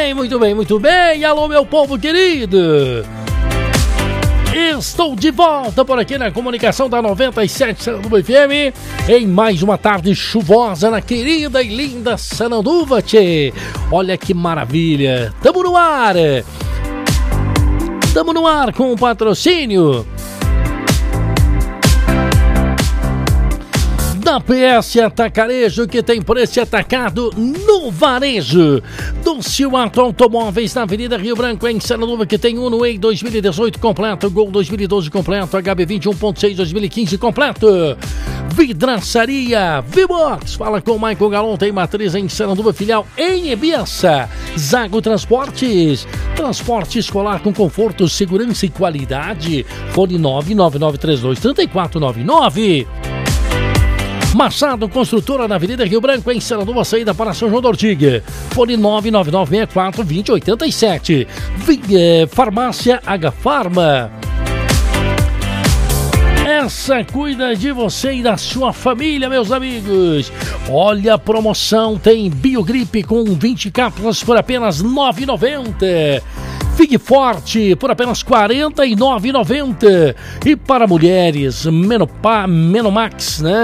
bem, muito bem, muito bem. Alô, meu povo querido. Estou de volta por aqui na comunicação da 97 Sananduva FM em mais uma tarde chuvosa na querida e linda Sananduva, tchê. Olha que maravilha. Tamo no ar. Tamo no ar com o patrocínio da PS Atacarejo, que tem preço atacado no varejo. Do Cilato Automóveis, na Avenida Rio Branco, em Sananduva, que tem Uno Way 2018 completo, Gol 2012 completo, HB20 1.6 2015 completo. Vidraçaria Vibox, fala com o Michael Galon, tem matriz em Sananduva, filial em Ibiaça. Zago Transportes, transporte escolar com conforto, segurança e qualidade. Fone 999323499. Machado Construtora, na Avenida Rio Branco, em Sananduva, saída para São João do Ortiga. Fone 99964-2087. Farmácia H Farma. Essa cuida de você e da sua família, meus amigos. Olha a promoção, tem Biogripe com 20 cápsulas por apenas R$ 9,90. Fique Forte por apenas R$ 49,90. E para mulheres, Menomax, né?